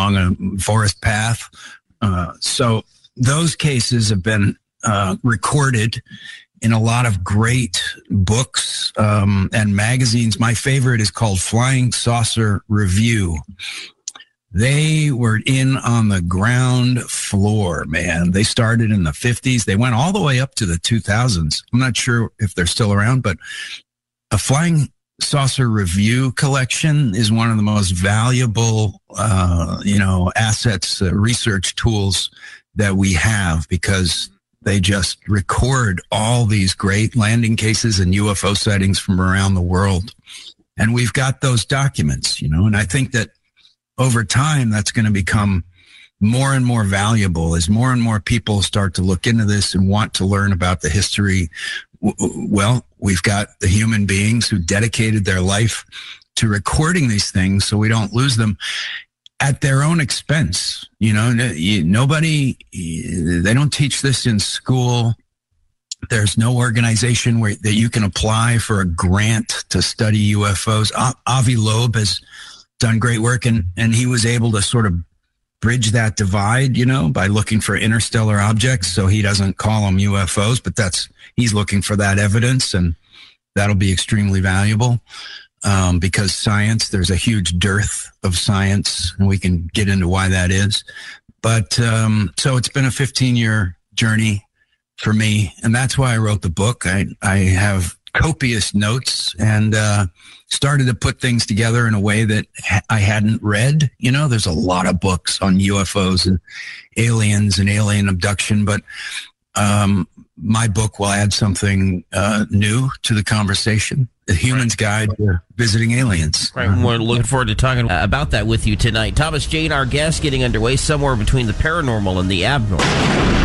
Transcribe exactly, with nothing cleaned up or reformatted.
along a forest path. Uh, so those cases have been uh, recorded in a lot of great books um, and magazines. My favorite is called Flying Saucer Review. They were in on the ground floor, man. They started in the fifties. They went all the way up to the two thousands. I'm not sure if they're still around, but a Flying Saucer Review collection is one of the most valuable, uh, you know, assets, uh, research tools that we have, because they just record all these great landing cases and U F O sightings from around the world. And we've got those documents, you know, and I think that over time, that's going to become more and more valuable as more and more people start to look into this and want to learn about the history. Well, we've got the human beings who dedicated their life to recording these things so we don't lose them at their own expense. You know, nobody, they don't teach this in school. There's no organization where that you can apply for a grant to study U F Os. Avi Loeb has done great work, and, and he was able to sort of bridge that divide, you know, by looking for interstellar objects. So he doesn't call them U F Os, but that's, he's looking for that evidence, and that'll be extremely valuable um, because science, there's a huge dearth of science, and we can get into why that is. But um, so it's been a fifteen year journey for me, and that's why I wrote the book. I, I have copious notes and uh, started to put things together in a way that ha- I hadn't read. You know, there's a lot of books on U F Os and aliens and alien abduction, but um, my book will add something uh, new to the conversation. The Human's Guide to Visiting Aliens. Right, and we're looking forward to talking about that with you tonight. Thomas Jane, our guest, getting underway somewhere between the paranormal and the abnormal.